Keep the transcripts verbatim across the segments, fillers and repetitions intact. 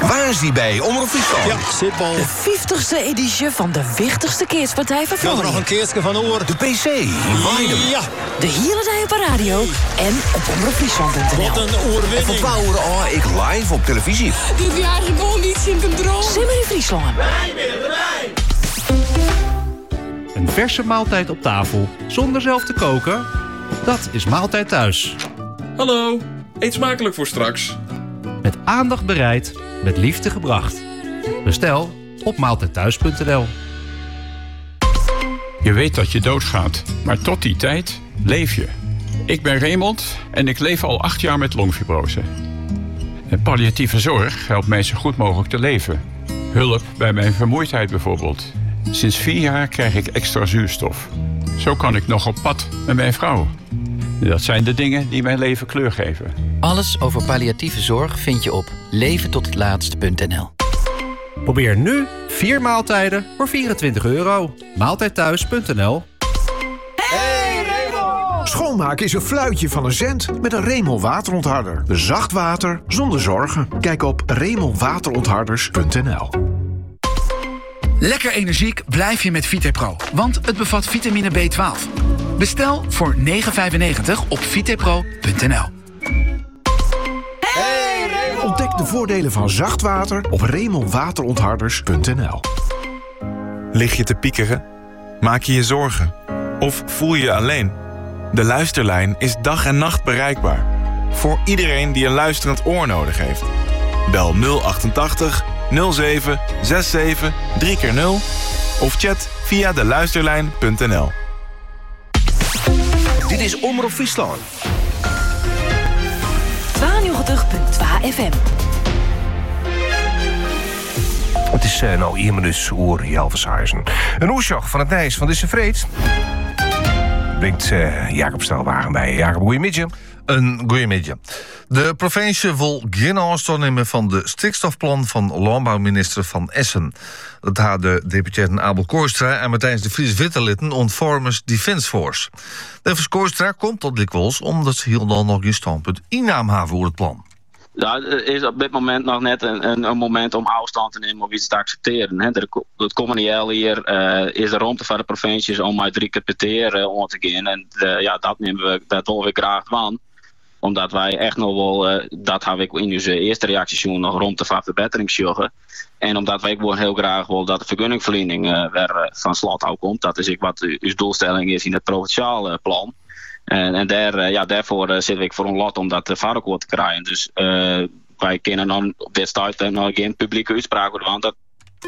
Waar is die bij Omroep Friesland? Ja, zitbal. De vijftigste editie van de wichtigste keerspartij van Vlaanderen. Ja, nog een keertje van oor. De P C in Weidem. Ja. De hele dag op radio en op omroep friesland punt n l. Wat een oorwinning. En van twaalf uur al ik live op televisie. Dit jaar gewoon niet in de droom. Simmer in Friesland. Wij willen wij. Een verse maaltijd op tafel, zonder zelf te koken? Dat is Maaltijd Thuis. Hallo, eet smakelijk voor straks. Met aandacht bereid, met liefde gebracht. Bestel op maaltijdthuis punt n l. Je weet dat je doodgaat, maar tot die tijd leef je. Ik ben Raymond en ik leef al acht jaar met longfibrose. En palliatieve zorg helpt mij zo goed mogelijk te leven. Hulp bij mijn vermoeidheid bijvoorbeeld. Sinds vier jaar krijg ik extra zuurstof. Zo kan ik nog op pad met mijn vrouw. Dat zijn de dingen die mijn leven kleur geven. Alles over palliatieve zorg vind je op leven tot het laatste punt n l. Probeer nu vier maaltijden voor vierentwintig euro. maaltijdthuis punt n l. Schoonmaken is een fluitje van een cent met een Remel waterontharder. Zacht water zonder zorgen. Kijk op remel waterontharders punt n l. Lekker energiek blijf je met Vitepro, want het bevat vitamine B twaalf. Bestel voor negen vijfennegentig op vitepro punt n l. Ontdek de voordelen van zacht water op remel waterontharders punt n l. Lig je te piekeren? Maak je je zorgen? Of voel je je alleen? De Luisterlijn is dag en nacht bereikbaar. Voor iedereen die een luisterend oor nodig heeft. Bel nul achtentachtig nul zeven zevenenzestig drie keer nul of chat via de luisterlijn punt n l. Dit is Omroep Friesland. tweeënnegentig komma twee F M. Het is uh, nou hier minuut oer Jelvershuizen. Een oersjoch van het Nijs van Disse Vreed. Brengt uh, Jacob Stelwagen bij. Jacob, goeiemiddag. Een goeiemiddag. De provincie wil geen aanstoot nemen van de stikstofplan van landbouwminister Van Essen. Dat had de deputaten Abel Kooistra en Martijns de Vries Witterlitten ontvormers Defence Force. De Kooistra komt tot dikwijls omdat ze heel dan nog geen standpunt inname hebben voor het plan. Ja, het is op dit moment nog net een, een, een moment om afstand te nemen of iets te accepteren. Hè. Het communieel hier uh, is de ruimte van de provincies om uit drie keer uh, om te gaan. En uh, ja, dat nemen we, dat willen we graag aan. Omdat wij echt nog wel, uh, dat heb ik in onze eerste reactie nog ruimte van verbetering zoeken. En omdat wij gewoon heel graag willen dat de vergunningverlening uh, weer uh, van slot ook komt. Dat is ook wat uh, uw doelstelling is in het provinciale plan. En, en daar, uh, ja, daarvoor uh, zit ik voor een lot om dat uh, vaardigheid te krijgen. Dus uh, wij kunnen dan op dit start nog geen publieke uitspraak worden. Want dat...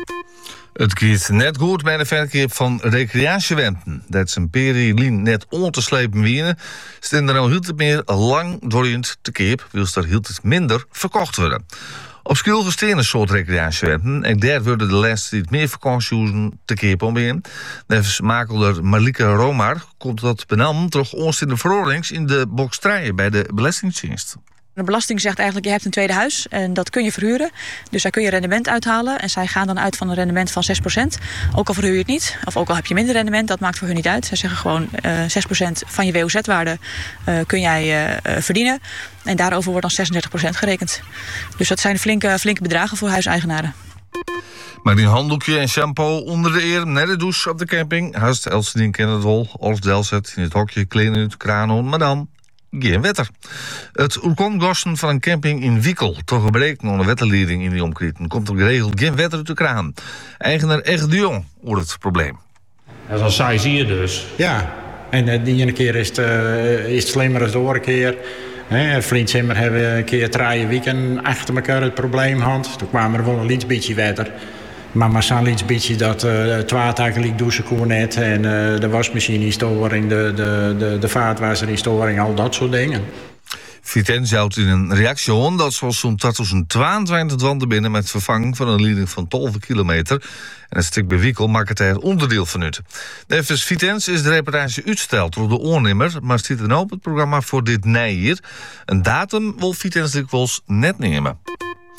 Het gaat net goed bij de verkoop van recreatiewenten. Dat is een periode net on te slepen wienen. Staan er nou heel het meer lang doorheen te keep, wil er heel het minder verkocht worden. Op school gesteen een soort recreatiewenten. En daar worden de laatste niet meer vakanties te keep omheen. Nevens makelder Marlieke Romar komt dat benam terug ons in de verorings in de box drie bij de Belastingdienst. De belasting zegt eigenlijk, je hebt een tweede huis en dat kun je verhuren. Dus daar kun je rendement uithalen. En zij gaan dan uit van een rendement van zes procent. Ook al verhuur je het niet, of ook al heb je minder rendement, dat maakt voor hun niet uit. Zij zeggen gewoon, uh, zes procent van je W O Z-waarde uh, kun jij uh, verdienen. En daarover wordt dan zesendertig procent gerekend. Dus dat zijn flinke, flinke bedragen voor huiseigenaren. Maar die handdoekje en shampoo onder de eer, net de douche op de camping. Haast Elstedien kent het wel, of Delzet in het hokje, kleden uit, kraan, maar dan... geen wetter. Het oerkongosten van een camping in Wiekel, toch gebreken onder de wetterleiding in die omkrieten, komt er geregeld geen wetter uit de kraan. Eigenaar Echt de Jong hoort het probleem. Dat is al saai zie je dus. Ja, en uh, die ene keer is het, uh, is het slimmer dan de andere keer. He, vriend Zimmer hebben een keer drie weken achter elkaar het probleem gehad. Toen kwam er wel een liets beetje wetter. Maar maar zo'n liets beetje dat uh, twee dagen douchen kon net en uh, de wasmachine in storing, de, de, de, de vaatwasser in storing, al dat soort dingen. Vitens houdt in een reactie aan dat zoals zo'n tweeduizend tweeëntwintig wanden binnen met vervanging van een leiding van twaalf kilometer. En het stuk bij Wiekel maakt het er onderdeel van uit. Nevens Vitens is de reportage uitgesteld door de oornemer, maar zit er nou op het programma voor dit najaar. Een datum wil Vitens dikwijls net nemen.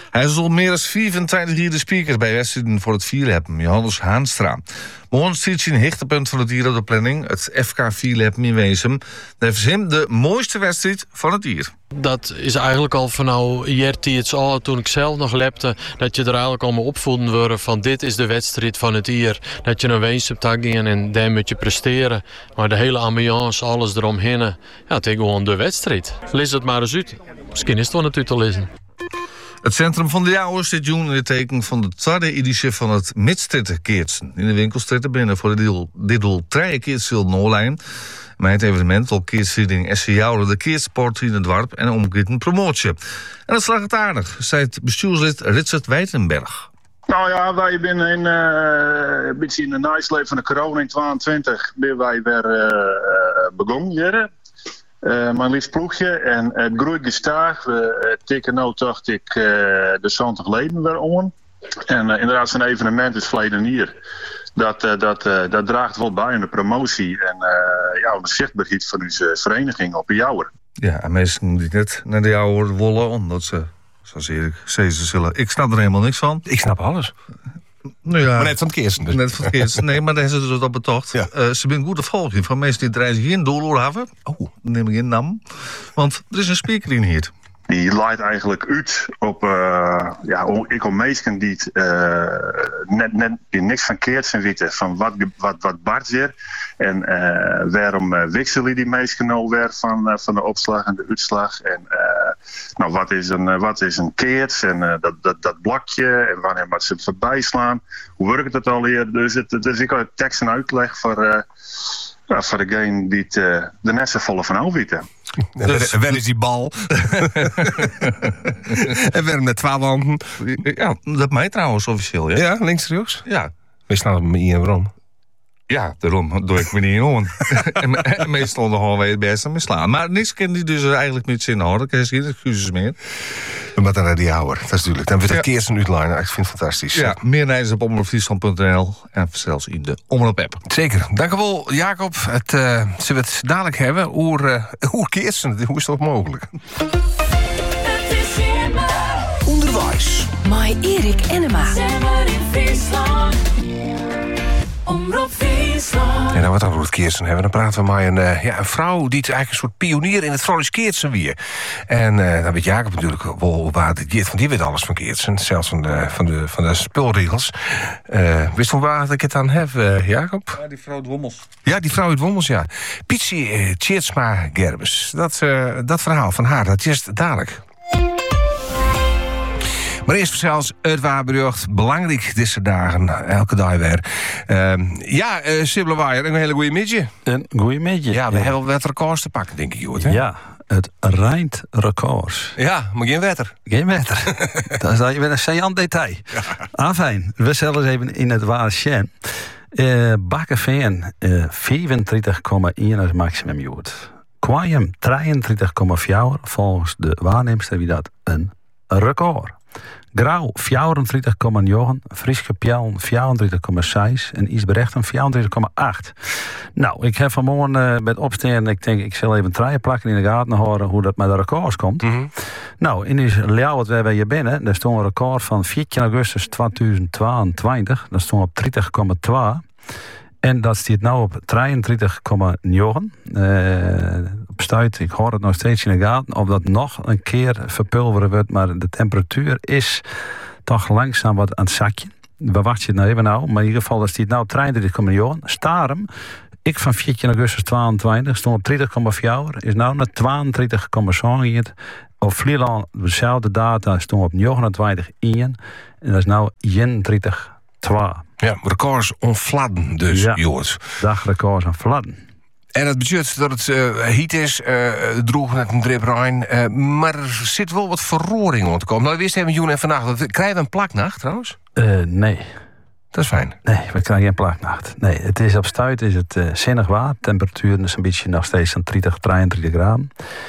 Hij zal meer dan vierentwintig jaar de speakers bij wedstrijden voor het vierleppen. Johannes Haanstra. Morgen stiet zijn hichtepunt van het jaar op de planning. Het F K vierleppen in Weesum. Dat is hem de mooiste wedstrijd van het jaar. Dat is eigenlijk al van nou het al toen ik zelf nog lepte, dat je er eigenlijk allemaal opvoeden worden van dit is de wedstrijd van het jaar. Dat je naar Weesum ging en daar moet je presteren. Maar de hele ambiance, alles eromheen, ja, het is gewoon de wedstrijd. Lees het maar eens uit. Misschien is het wel natuurlijk te lezen. Het centrum van de Jouwers zit jong in het teken van de tweede editie van het Midstritten-keertsen. In de winkelstritten binnen voor dit doel drie keertsen Noorlijn. Met het evenement op keertsiding S C Jouwer de keertsport in het dorp en omgekeerd een promotie. En dat slag het aardig, zei het bestuurslid Richard Wijtenberg. Nou ja, wij zijn in, uh, een beetje in de nasleep van de corona in tweeëntwintig ben wij weer uh, begonnen weer. Uh, mijn liefst ploegje en het groeit gestaag. We uh, tikken nu dacht ik uh, de zwantig leden weer om. En uh, inderdaad zo'n evenement is verleden hier. Dat, uh, dat, uh, dat draagt wel bij aan de promotie en uh, ja, de zichtbaarheid van onze vereniging op de Jouwer. Ja, en mensen die net naar de Jouwer willen, omdat ze, zoals ik zei, ze zullen. Ik snap er helemaal niks van. Ik snap alles. Nou ja, maar net van het keersen dus. Net van het keersen. Nee, maar daar is het dus op betocht. Ja. Uh, ze zijn goede volging van mensen die reizen geen doel hebben. Oh, neem ik in nam. Want er is een speaker in hier. Die leidt eigenlijk uit op, uh, ja, ik om meesken die uh, net, net die niks van keert zijn weten van wat, wat, wat Bart weer. En uh, waarom uh, wisselen die meesken nou weer van, uh, van de opslag en de uitslag. En uh, nou, wat is een, uh, wat is een keert en uh, dat, dat, dat blokje en wanneer moet ze het voorbij slaan. Hoe werkt het al hier? Dus, het, dus ik had tekst en uitleg voor, uh, ja, voor degene die het, uh, de nessen volle van al weten. Dus, en waar is die bal? En waarom met twaalf handen? Ja, dat mij trouwens officieel. Ja, ja links rechts? Ja. We staan met Ian waarom? Ja, daarom doe ik me niet in en, en meestal nog gewoon weer het beste mee slaan. Maar niks kan die dus eigenlijk niet zin houden. Ik heb geen excuses meer. Maar dan naar die ouder, dat is natuurlijk. Dan wordt het ja. Keersen uitlijn. Ik vind het fantastisch. Ja, meer nijders op omroepfriesland punt n l en zelfs in de omroep-app. Zeker. Dank u wel, Jacob. Het, uh, zullen we het dadelijk hebben? Hoe uh, Keersen, hoe is dat mogelijk? Onderwijs. Mai Erik Enema. En dan wat dan over het Keersen hebben. Dan praten we met een, uh, ja, een vrouw die het eigenlijk een soort pionier in het Vrolijk Keersen weer. En uh, dan weet Jacob natuurlijk wel waar dit gaat, want die weet alles van Keersen. Zelfs van de, van de, van de spulregels. Uh, wist je waar ik het aan heb, uh, Jacob? Ja, die vrouw uit Wommels. Ja, die vrouw uit Wommels, ja. Pietsie uh, Tjeertsma Gerbes. Dat, uh, dat verhaal van haar, dat is dadelijk. Maar eerst zelfs het waarberucht. Belangrijk deze dagen, elke dag weer. Uh, ja, uh, Sibylle Waaier, een hele goede midje. Een goede midje. Ja, we ja. hebben wel wat records te pakken, denk ik, Jood. Ja, het Rijnt records. Ja, maar geen wetter. Geen wetter. Dat is dat je weer een saillant detail. Ja. Ah, fijn. We zullen eens even in het ware sjen. Uh, Bakkenveen, uh, vijfendertig komma één als maximum Jood. Kwajem drieëndertig komma vier volgens de waarnemster wie dat een record. Grauw vierentwintig komma negen, Frieske Pjel vierentwintig komma zes en Isberechten vierentwintig komma acht. Nou, ik heb vanmorgen uh, met opstaan, ik denk ik zal even treien plakken in de gaten horen hoe dat met de records komt. Mm-hmm. Nou, in die Ljouwert waar wij hier binnen, daar stond een record van veertien augustus tweeduizend tweeëntwintig, dat stond op dertig komma twee. En dat staat nu op drieëntwintig komma negen. Uh, op stuit, ik hoor het nog steeds in de gaten, of dat nog een keer verpulveren wordt. Maar de temperatuur is toch langzaam wat aan het zakje. We wachten het nou even nou. Maar in ieder geval, dat staat nu op drieëntwintig komma negen. Starum, ik van veertien augustus tweeëntwintig, stond op dertig komma vier. Is nu naar tweeëntwintig komma zeven. Op Vlieland, dezelfde data, stond op negenentwintig komma één. En dat is nu eenendertig komma twee. Ja, records onvladden dus, ja, Jood. Dagrecords onvladden. En dat betekent dat het uh, heat is, uh, droeg net een drip rein. Uh, maar er zit wel wat verroring om te komen. Nou, wist hebben Joen en vannacht. Krijgen we een plaknacht trouwens? Uh, nee. Dat is fijn. Nee, we krijgen geen plaknacht. Nee, het is op stuit is het uh, zinnig waar. Temperatuur is een beetje nog steeds aan dertig, drieëntwintig graden.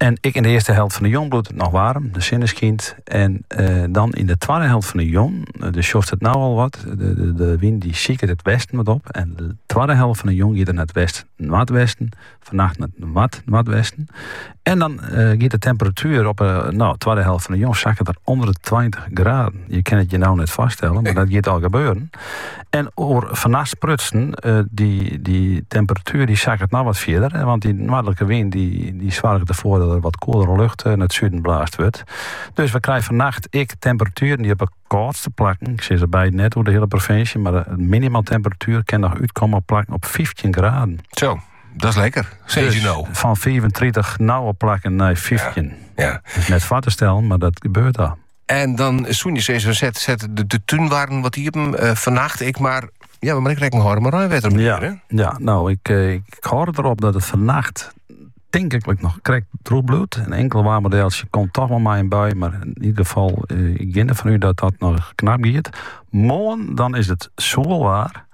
En ik in de eerste helft van de jong bloed het nog warm, de sinneskind. En uh, dan in de tweede helft van de jong, de sjoft het nou al wat. De, de, de wind die ziekert het westen wat op. En de tweede helft van de jong gaat er naar het westen, noordwesten. Vannacht naar het noord, noordwesten. En dan uh, gaat de temperatuur op uh, nou, de tweede helft van de jong zakken er onder de twintig graden. Je kan het je nou net vaststellen, maar dat gaat al gebeuren. En over vannacht sprutsen, uh, die, die temperatuur die zakken nou wat verder. Want die noordelijke wind die, die zorgt ervoor dat er wat koelere lucht naar het zuiden blaast wordt. Dus we krijgen vannacht ik temperaturen die op een koudste plakken. Ik zie ze bij net door de hele provincie, maar de minimaal temperatuur kan nog uitkomen op plakken op vijftien graden. Zo, dat is lekker. Dus nou. van vijfentwintig nou op plakken naar vijftien. Ja. Ja. Dat is net vast te stellen, maar dat gebeurt al. En dan zoen je steeds zet, zet de, de tuin waren wat hier uh, vannacht ik maar. Ja, maar ik reken een harde rijwetter meer, ja, hè? Ja, nou, ik, ik, ik hoor erop dat het vannacht denk ik nog krijgt troebloed. Een enkel waarmodeltje komt toch wel maar in bij, maar in ieder geval, uh, ik denk van u dat dat nog knap gaat. Morgen, dan is het zoelwaar.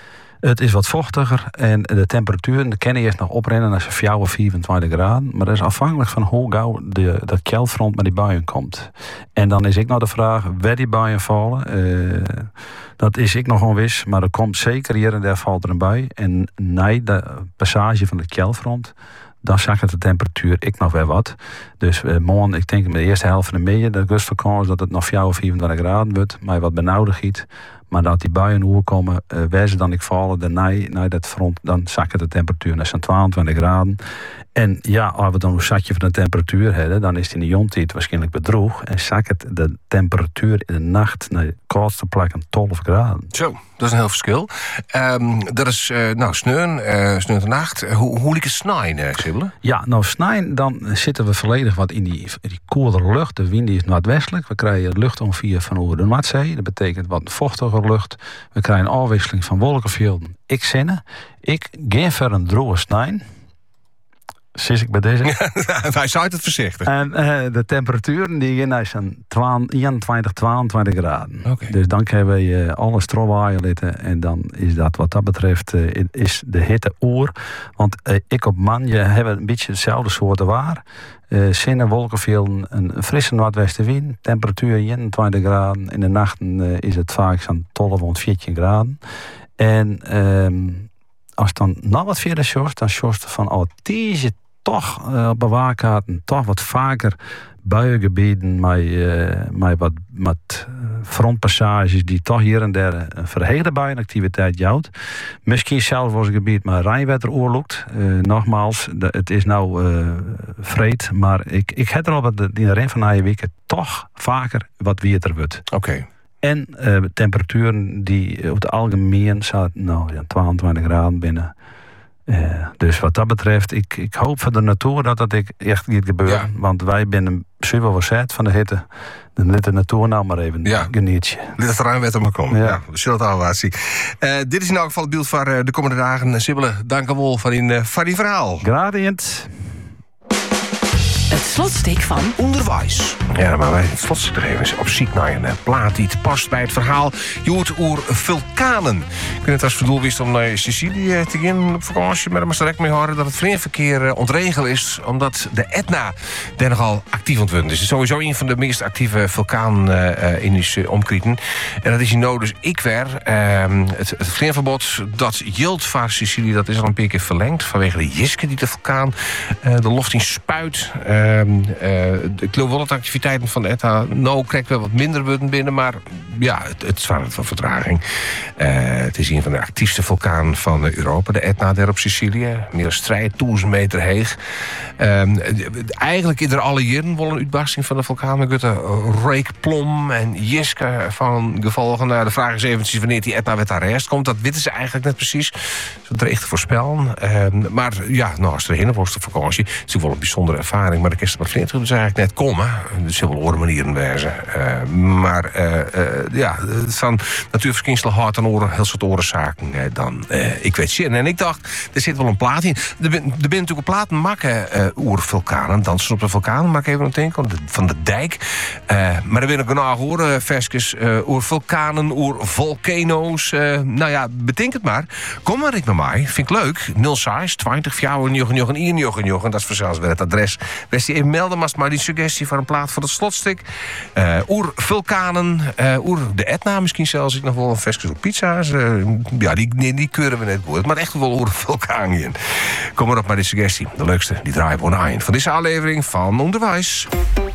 Het is wat vochtiger en de temperatuur, de kan eerst nog oprennen als je of vierentwintig graden. Maar dat is afhankelijk van hoe gauw de, dat keldfront met die buien komt. En dan is ik nog de vraag, waar die buien vallen. Uh, dat is ik nog onwis, maar er komt zeker hier en daar valt er een bui. En na de passage van het keldfront, dan zakt de temperatuur ik nog weer wat. Dus uh, morgen, ik denk in de eerste helft van de middag, de augustusvakantie, dat het nog vier of vierentwintig graden wordt. Maar wat benauwd giet. Maar dat die buien oerkomen, uh, waar ze dan ik vallen, daarna naar dat front, dan zakken de temperatuur naar zo'n tweeëntwintig graden. En ja, als we dan een zatje van de temperatuur hebben, dan is het in de jontijd waarschijnlijk bedroeg. En zakt de temperatuur in de nacht naar de koudste plek aan twaalf graden. Zo, dat is een heel verschil. Um, dat is, uh, nou, sneun, uh, sneun de nacht. Uh, hoe hoe liek het snijden, uh, Sibylle? Ja, nou, snijden, dan zitten we volledig wat in die, die koelere lucht. De wind is noordwestelijk. We krijgen luchtongeveer van over de Noordzee. Dat betekent wat vochtiger lucht. We krijgen een afwisseling van wolkenvelden. Ik zinnen. Ik ga voor een droge snijden. Zie ik bij deze? Wij zijn het voorzichtig. En uh, de temperaturen die gaan naar zo'n eenentwintig, tweeëntwintig graden. Okay. Dus dan kunnen we uh, alle strooiwaaien litten. En dan is dat wat dat betreft uh, is de hitte oer. Want uh, ik op Manje hebben een beetje hetzelfde soort waar. Uh, zinnen, wolkenvelden, een frisse noordwestenwind. Temperatuur eenentwintig graden. In de nachten uh, is het vaak zo'n twaalf tot veertien graden. En um, als het dan nog wat verder sjorst, dan sjorst van al deze toch uh, op bewaarkaarten toch wat vaker buiengebieden met, uh, met wat met frontpassages die toch hier en daar een verheegde buienactiviteit jouwt. Misschien zelfs als een gebied maar Rijnwetter oorloekt. Uh, nogmaals, de, het is nou uh, vreed, maar ik, ik heb er al wat in de ren van na weken toch vaker wat weerder wordt. Oké. Okay. En uh, temperaturen die op de algemeen zaten, nou ja, tweeëntwintig graden binnen. Uh, dus wat dat betreft, ik, ik hoop voor de natuur dat dat echt niet gebeurt. Ja. Want wij zijn super verzet van de hitte. Dan let de natuur nou maar even ja. genietje. Dit is de ruimwet maar komen. Ja. Ja, we zullen het allemaal zien. Uh, dit is in elk geval het beeld voor uh, de komende dagen. Sibylle, dank u wel voor die, uh, voor die verhaal. Gradient. Het slotstuk van Onderwijs. Ja, maar wij het slotstuk er even op ziek naar een plaat die het past bij het verhaal. Je hoort over vulkanen. Ik weet het als verdoel wist om naar Sicilië te gaan op vakantie, maar dan moest er direct mee horen dat het vliegverkeer ontregeld is, omdat de Etna daar nogal actief aan het worden is. Het is sowieso een van de meest actieve vulkanen in die omkrieten. En dat is hier nou dus ik weer. Uh, het het vliegverbod dat geldt voor Sicilië, dat is al een paar keer verlengd vanwege de Jiske die de vulkaan uh, de lucht in spuit. Uh, uh, ik geloof wel dat de activiteiten van de Etna nou krijgt wel wat minder worden binnen, maar ja, het, het is van vertraging. Uh, het is een van de actiefste vulkanen van Europa, de Etna daar op Sicilië. Meer dan strijdduizend meter heeg. Uh, eigenlijk is er alle jaren wel een uitbarsting van de vulkaan. Er gaat een reekplom en Jiske van gevolgen. Nou, de vraag is eventjes wanneer die Etna met haar rest komt. Dat weten ze eigenlijk net precies. Zo dreigt te voorspellen. Uh, maar ja, nou, als er heen wordt op vakantie, is het wel een bijzondere ervaring. Maar de kerst met vrienden dus eigenlijk net komen. Dus heel veel oormanieren wijzen. Uh, maar uh, uh, ja, het zijn natuurverschijnselen hard aan oren, heel soort orenzaken. Uh, dan, uh, ik weet zin. En ik dacht, er zit wel een plaat in. Er ben natuurlijk een plaat maken uh, oer vulkanen. Dansen op de vulkaan, maak even een denken. Van de dijk. Uh, maar er wil ik nog horen, versjes. Uh, oer vulkanen, oer volcano's. Uh, nou ja, bedenk het maar. Kom maar ik met mij. Vind ik leuk. nul zes twintig vier negen negen één negen negen. Dat is vanzelfs weer het adres. West die in melden. Maar maar die suggestie van een plaat voor het slotstuk. Uh, oer vulkanen. Uh, oer de Etna misschien zelfs. Ik nog wel een versjes op pizza's. Uh, ja, die, die, die keuren we net goed. Maar echt wel oer een vulkaan in. Kom maar op met die suggestie. De leukste, die draaien we aan het eind van deze aflevering van Onderwijs.